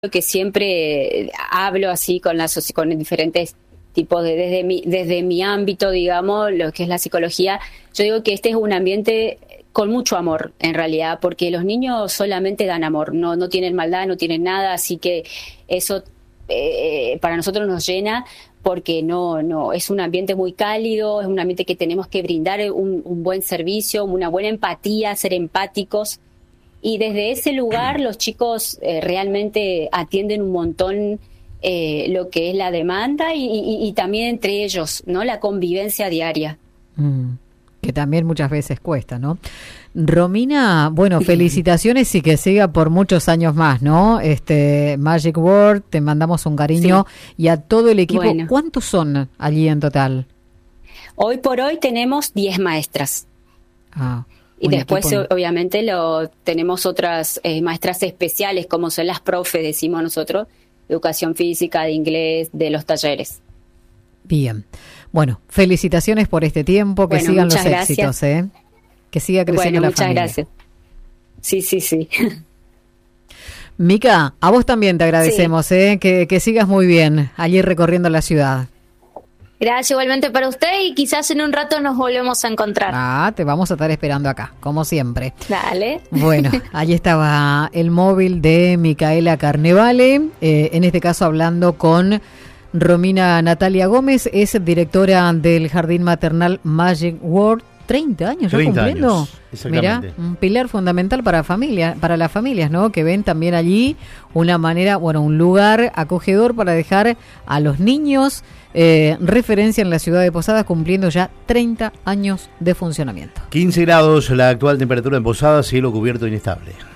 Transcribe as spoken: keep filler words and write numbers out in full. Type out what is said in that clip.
que siempre hablo así con las con diferentes tipos de desde mi desde mi ámbito, digamos, lo que es la psicología. Yo digo que este es un ambiente con mucho amor, en realidad, porque los niños solamente dan amor, no no tienen maldad, no tienen nada, así que eso eh, para nosotros nos llena, porque no no es un ambiente muy cálido, es un ambiente que tenemos que brindar un, un buen servicio, una buena empatía, ser empáticos. Y desde ese lugar los chicos eh, realmente atienden un montón eh, lo que es la demanda y, y, y también entre ellos, ¿no? La convivencia diaria. Mm, que también muchas veces cuesta, ¿no? Romina, bueno, felicitaciones y que siga por muchos años más, ¿no? Este Magic World, te mandamos un cariño, sí. Y a todo el equipo. Bueno. ¿Cuántos son allí en total? Hoy por hoy tenemos diez maestras. Ah. Y después, equipo. obviamente, lo tenemos otras eh, maestras especiales, como son las profes, decimos nosotros, de educación física, de inglés, de los talleres. Bien. Bueno, felicitaciones por este tiempo, que bueno, sigan los gracias. éxitos, ¿eh? Que siga creciendo bueno, la muchas familia. Gracias. Sí, sí, sí. Mica, a vos también te agradecemos, sí. ¿eh? Que, que sigas muy bien allí recorriendo la ciudad. Gracias igualmente para usted y quizás en un rato nos volvemos a encontrar. Ah, te vamos a estar esperando acá, como siempre. Dale. Bueno, allí estaba el móvil de Micaela Carnevale, eh, en este caso hablando con Romina Natalia Gómez, es directora del Jardín Maternal Magic World. treinta años, ¿ya cumpliendo? Años, Mirá, un pilar fundamental para familia, para las familias, ¿no? Que ven también allí una manera, bueno, un lugar acogedor para dejar a los niños, eh, referencia en la ciudad de Posadas, cumpliendo ya treinta años de funcionamiento. quince grados la actual temperatura en Posadas, cielo cubierto inestable.